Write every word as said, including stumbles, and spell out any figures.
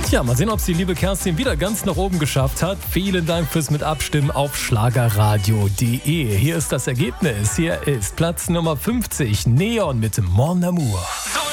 Ja, mal sehen, ob es die liebe Kerstin wieder ganz nach oben geschafft hat. Vielen Dank fürs mit Abstimmen auf schlagerradio punkt de. Hier ist das Ergebnis. Hier ist Platz Nummer fünfzig, Neon mit Mon Amour.